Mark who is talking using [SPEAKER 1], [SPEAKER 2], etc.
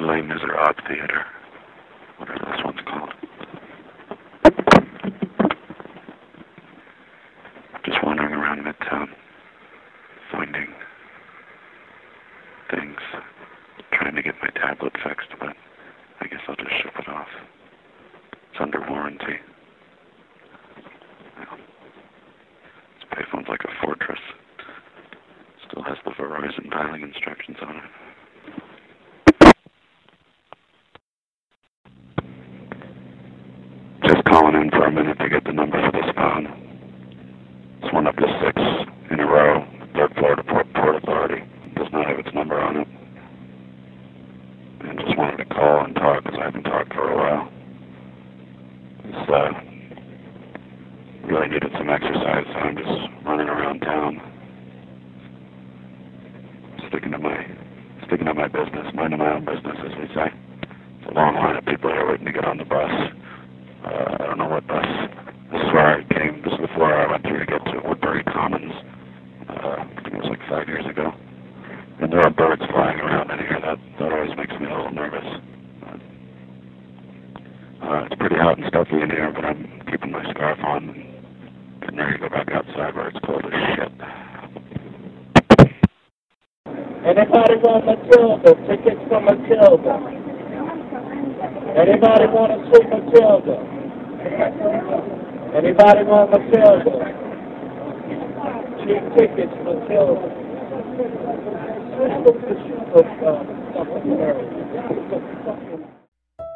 [SPEAKER 1] Les Miserables Theater, whatever this one's called. Just wandering around Midtown, finding things, trying to get my tablet fixed, but I guess I'll just ship it off. It's under warranty. Well, this payphone's like a fortress. Still has the Verizon dialing instructions on it. Just calling in for a minute to get the number for this phone. It's one up to 6 in a row. Third Florida Port Authority does not have its number on it. And just wanted to call and talk because I haven't talked for a while. It's, really needed some exercise, so I'm just running around town, sticking to my business, minding my own business, as we say. It's a long line of people here waiting to get on the bus. I don't know what bus. This is where I came. This is before I went through to get to Woodbury Commons. I think it was like 5 years ago. And there are birds flying around in here. That always makes me a little nervous. It's pretty hot and stuffy in here, but I'm keeping my scarf on and getting ready to go back outside where it's cold as shit.
[SPEAKER 2] Anybody want Matilda? Tickets for Matilda. Anybody want to see Matilda? Anybody want Matilda? Cheap tickets, Matilda.